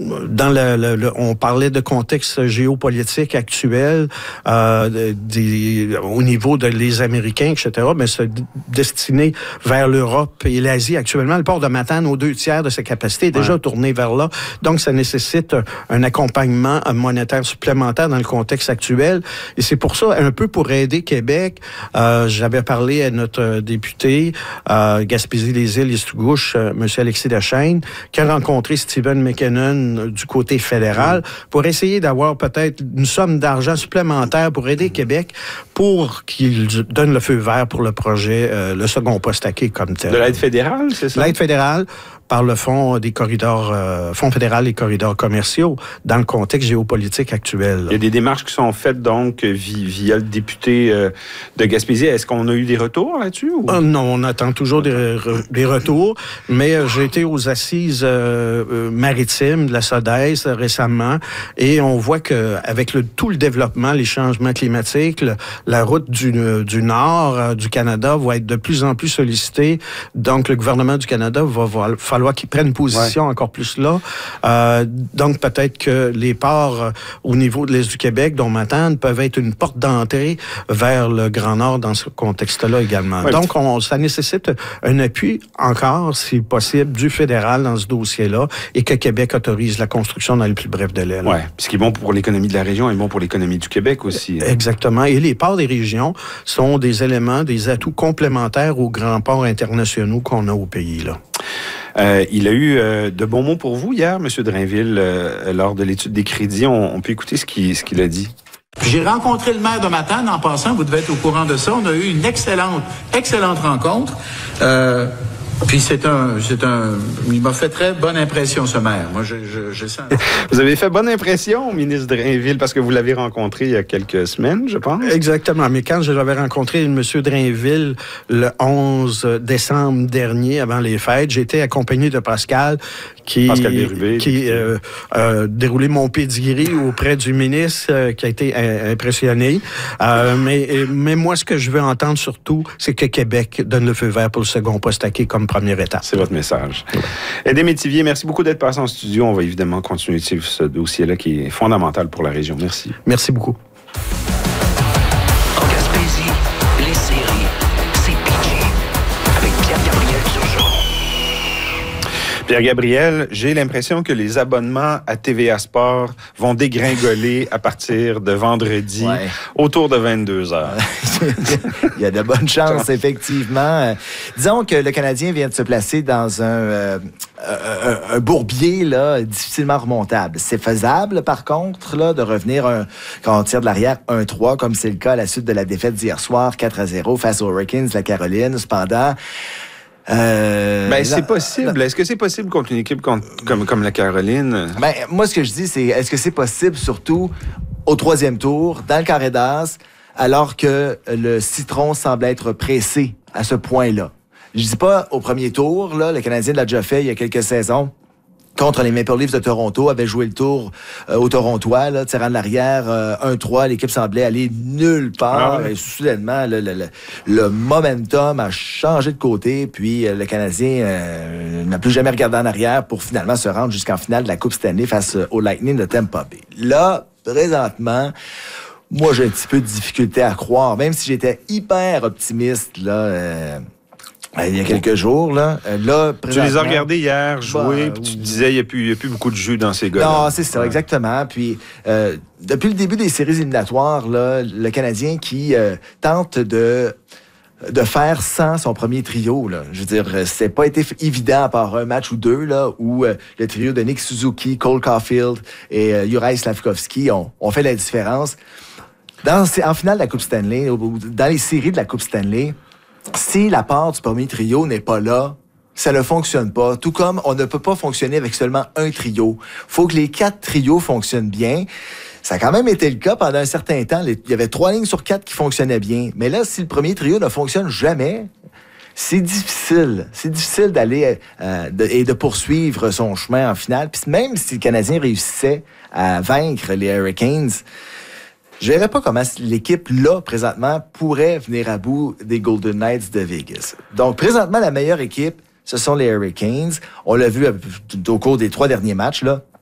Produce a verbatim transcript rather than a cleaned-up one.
dans le, le, le, on parlait de contexte géopolitique actuel, euh, des, au niveau de les Américains, et cetera, mais se destiner vers l'Europe et l'Asie. Actuellement, le port de Matane, aux deux tiers de sa capacité, est déjà ouais. tourné vers là. Donc, ça nécessite un accompagnement monétaire supplémentaire dans le contexte actuel. Et c'est pour ça, un peu pour aider Québec, euh, j'avais parlé à notre député euh, Gaspésie-les-Îles, Istugouche, euh, M. Alexis Dechaine, qui a rencontré Stephen McKinnon du côté fédéral pour essayer d'avoir peut-être une somme d'argent supplémentaire pour aider Québec pour qu'il donne le feu vert pour le projet, euh, le second poste à quai comme tel. De l'aide fédérale, c'est ça? L'aide fédérale par le fonds des corridors, euh, fonds fédéral et corridors commerciaux dans le contexte géopolitique actuel. Il y a des démarches qui sont faites donc via, via le député euh, de Gaspésie. Est-ce qu'on a eu des retours là-dessus? Ou? Euh, non, on attend toujours des, re, des retours, mais euh, j'ai été aux assises euh, euh, maritimes de la S O D E S euh, récemment et on voit que avec le, tout le développement, les changements climatiques, le, la route du, du nord euh, du Canada va être de plus en plus sollicitée. Donc, le gouvernement du Canada va voir falloir qu'ils prennent position ouais. encore plus là. Euh, donc, peut-être que les ports euh, au niveau de l'Est du Québec, dont Matane, peuvent être une porte d'entrée vers le Grand Nord dans ce contexte-là également. Ouais, donc, on, ça nécessite un appui encore, si possible, du fédéral dans ce dossier-là et que Québec autorise la construction dans le plus bref délai. Oui, ce qui est bon pour l'économie de la région est bon pour l'économie du Québec aussi. Exactement. Et les ports des régions sont des éléments, des atouts complémentaires aux grands ports internationaux qu'on a au pays, là. Euh, il a eu euh, de bons mots pour vous hier, M. Drainville, euh, lors de l'étude des crédits. On, on peut écouter ce qu'il, ce qu'il a dit. J'ai rencontré le maire de Matane en passant. Vous devez être au courant de ça. On a eu une excellente, excellente rencontre. Euh, puis c'est un, c'est un, il m'a fait très bonne impression, ce maire. Moi, je, je, je sens. Vous avez fait bonne impression, ministre Drainville, parce que vous l'avez rencontré il y a quelques semaines, je pense. Exactement. Mais quand je l'avais rencontré, M. Drainville, le onze décembre dernier, avant les fêtes, j'étais accompagné de Pascal, qui, Pascal Bérubé, qui euh, euh, déroulé mon pedigree auprès du ministre, euh, qui a été euh, impressionné. Euh, mais, mais moi, ce que je veux entendre surtout, c'est que Québec donne le feu vert pour le second poste à quai comme première étape. C'est votre message. Aidé Métivier, merci beaucoup d'être passé en studio. On va évidemment continuer de suivre ce dossier-là qui est fondamental pour la région. Merci. Merci beaucoup. En Gaspésie, les séries, c'est P G avec Pierre-Gabriel Turgeon. Pierre-Gabriel, j'ai l'impression que les abonnements à T V A Sport vont dégringoler à partir de vendredi, ouais. autour de vingt-deux heures. Il y a de bonnes chances, effectivement. Disons que le Canadien vient de se placer dans un, euh, un, un bourbier là, difficilement remontable. C'est faisable, par contre, là, de revenir un, quand on tire de l'arrière un trois, comme c'est le cas à la suite de la défaite d'hier soir, quatre à zéro, face aux Hurricanes de la Caroline. Cependant, Euh, ben, c'est possible. Là, est-ce que c'est possible contre une équipe comme, comme, comme la Caroline? Ben, moi, ce que je dis, c'est est-ce que c'est possible, surtout au troisième tour, dans le carré d'as, alors que le citron semble être pressé à ce point-là? Je dis pas au premier tour, là, le Canadien l'a déjà fait il y a quelques saisons. Contre les Maple Leafs de Toronto, avait joué le tour euh, aux Torontois, là, tirant de l'arrière, euh, un trois, l'équipe semblait aller nulle part. Ah ouais. Et soudainement, le, le, le, le momentum a changé de côté, puis euh, le Canadien euh, n'a plus jamais regardé en arrière pour finalement se rendre jusqu'en finale de la Coupe Stanley face au Lightning de Tampa Bay. Là, présentement, moi, j'ai un petit peu de difficulté à croire, même si j'étais hyper optimiste, là... Euh, il y a quelques jours, là. là tu les as regardés hier jouer, bah, puis tu te disais, il n'y a, a plus beaucoup de jus dans ces gars-là. Non, c'est ça, ouais. exactement. Puis, euh, depuis le début des séries éliminatoires, là, le Canadien qui euh, tente de... de faire sans son premier trio, là. Je veux dire, c'est pas été évident à part un match ou deux, là, où euh, le trio de Nick Suzuki, Cole Caulfield et euh, Juraj Slafkovský ont, ont fait la différence. Dans, en finale de la Coupe Stanley, dans les séries de la Coupe Stanley, si la part du premier trio n'est pas là, ça ne fonctionne pas. Tout comme on ne peut pas fonctionner avec seulement un trio. Faut que les quatre trios fonctionnent bien. Ça a quand même été le cas pendant un certain temps. Il y avait trois lignes sur quatre qui fonctionnaient bien. Mais là, si le premier trio ne fonctionne jamais, c'est difficile. C'est difficile d'aller euh, de, et de poursuivre son chemin en finale. Puis même si le Canadien réussissait à vaincre les Hurricanes, je ne verrais pas comment l'équipe, là, présentement, pourrait venir à bout des Golden Knights de Vegas. Donc, présentement, la meilleure équipe, ce sont les Hurricanes. On l'a vu au cours des trois derniers matchs, là.